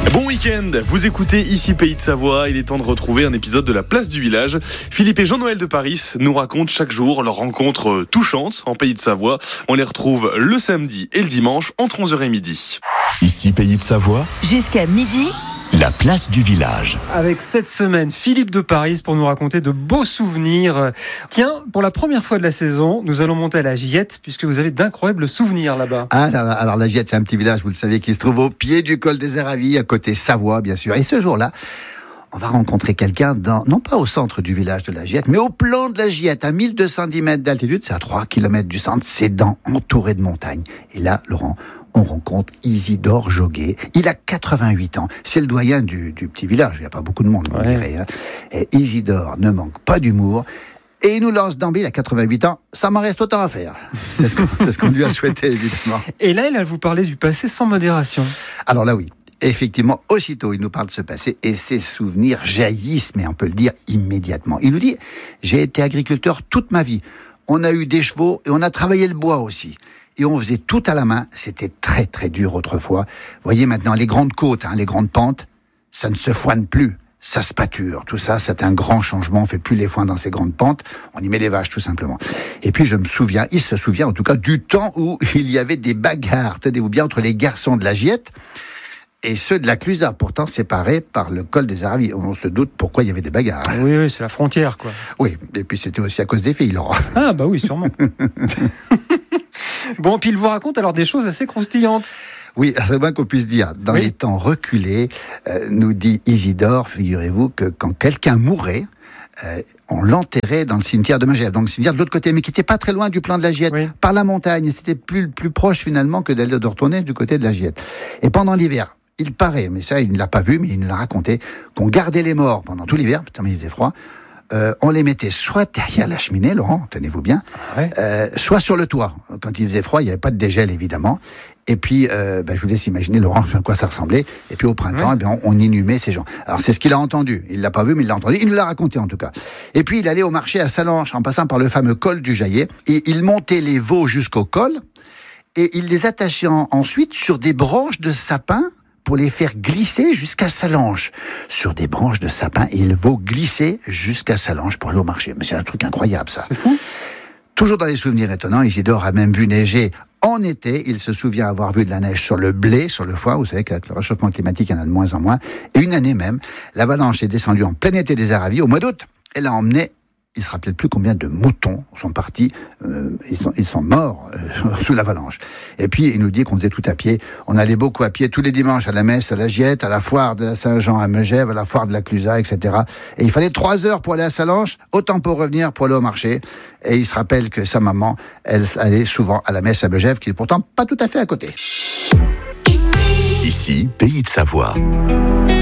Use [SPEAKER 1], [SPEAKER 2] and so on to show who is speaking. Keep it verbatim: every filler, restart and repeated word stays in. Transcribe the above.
[SPEAKER 1] Bon week-end, vous écoutez ici Pays de Savoie, il est temps de retrouver un épisode de la Place du Village. Philippe et Jean-Noël de Paris nous racontent chaque jour leurs rencontres touchantes en Pays de Savoie. On les retrouve le samedi et le dimanche entre onze heures et midi.
[SPEAKER 2] Ici Pays de Savoie,
[SPEAKER 3] jusqu'à midi,
[SPEAKER 2] la Place du Village.
[SPEAKER 4] Avec cette semaine, Philippe de Paris pour nous raconter de beaux souvenirs. Tiens, pour la première fois de la saison, nous allons monter à la Giette, puisque vous avez d'incroyables souvenirs là-bas.
[SPEAKER 5] Ah, alors la Giette, c'est un petit village, vous le savez, qui se trouve au pied du col des Aravis, à côté Savoie, bien sûr. Et ce jour-là, on va rencontrer quelqu'un, dans, non pas au centre du village de la Giette, mais au plan de la Giette, à mille deux cent dix mètres d'altitude, c'est à trois kilomètres du centre, c'est dans, entouré de montagnes. Et là, Laurent, on rencontre Isidore Joguet. Il a quatre-vingt-huit ans. C'est le doyen du, du petit village. Il n'y a pas beaucoup de monde, vous
[SPEAKER 4] ouais.
[SPEAKER 5] direz. Hein. Et Isidore ne manque pas d'humour. Et il nous lance d'emblée, il a quatre-vingt-huit ans. Ça m'en reste autant à faire. C'est ce qu'on, c'est ce qu'on lui a souhaité, évidemment.
[SPEAKER 4] Et là, il va vous parler du passé sans modération.
[SPEAKER 5] Alors là, oui. Effectivement, aussitôt, il nous parle de ce passé et ses souvenirs jaillissent, mais on peut le dire immédiatement. Il nous dit, j'ai été agriculteur toute ma vie. On a eu des chevaux et on a travaillé le bois aussi. Et on faisait tout à la main. C'était très, très dur autrefois. Vous voyez maintenant, les grandes côtes, hein, les grandes pentes, ça ne se foine plus. Ça se pâture. Tout ça, c'est un grand changement. On fait plus les foins dans ces grandes pentes. On y met les vaches, tout simplement. Et puis, je me souviens, il se souvient en tout cas du temps où il y avait des bagarres, tenez-vous bien, entre les garçons de la Giette et ceux de la Clusaz, pourtant séparés par le col des Aravis. On se doute pourquoi il y avait des bagarres.
[SPEAKER 4] Oui, oui, c'est la frontière, quoi.
[SPEAKER 5] Oui, et puis c'était aussi à cause des filles, Laurent.
[SPEAKER 4] Ah, bah oui, sûrement. Bon, puis il vous raconte alors des choses assez croustillantes.
[SPEAKER 5] Oui, c'est bien qu'on puisse dire. Dans
[SPEAKER 4] oui.
[SPEAKER 5] les temps reculés, euh, nous dit Isidore, figurez-vous que quand quelqu'un mourait, euh, on l'enterrait dans le cimetière de Megève, donc le cimetière de l'autre côté, mais qui n'était pas très loin du plan de la Giette, oui. par la montagne. C'était plus, plus proche finalement que d'aller de retourner du côté de la Giette. Et pendant l'hiver, il paraît, mais ça il ne l'a pas vu, mais il nous l'a raconté, qu'on gardait les morts pendant tout l'hiver, putain mais il faisait froid, euh, on les mettait soit derrière la cheminée, Laurent, tenez-vous bien, ouais. euh, soit sur le toit. Quand il faisait froid, il n'y avait pas de dégel évidemment. Et puis, euh, ben, je vous laisse imaginer, Laurent, à quoi ça ressemblait. Et puis au printemps, ouais. eh bien, on, on inhumait ces gens. Alors c'est ce qu'il a entendu. Il l'a pas vu, mais il l'a entendu. Il nous l'a raconté en tout cas. Et puis il allait au marché à Salanches, en passant par le fameux col du Jaillet. Et il montait les veaux jusqu'au col. Et il les attachait en, ensuite sur des branches de sapin pour les faire glisser jusqu'à Salanches. Sur des branches de sapin, et il va glisser jusqu'à Salanches pour aller au marché. Mais c'est un truc incroyable, ça.
[SPEAKER 4] C'est fou.
[SPEAKER 5] Toujours dans les souvenirs étonnants, Isidore a même vu neiger en été. Il se souvient avoir vu de la neige sur le blé, sur le foin. Vous savez qu'avec le réchauffement climatique, il y en a de moins en moins. Et une année même, l'avalanche est descendue en plein été des Aravis, au mois d'août. Elle a emmené, il ne se rappelait plus combien de moutons sont partis, euh, ils, sont, ils sont morts euh, sous l'avalanche. Et puis, il nous dit qu'on faisait tout à pied. On allait beaucoup à pied tous les dimanches à la messe, à la Giette, à la foire de la Saint-Jean à Megève, à la foire de la Clusaz, et cetera. Et il fallait trois heures pour aller à Salanches, autant pour revenir pour aller au marché. Et il se rappelle que sa maman, elle allait souvent à la messe à Megève, qui est pourtant pas tout à fait à côté.
[SPEAKER 2] Ici, Pays de Savoie.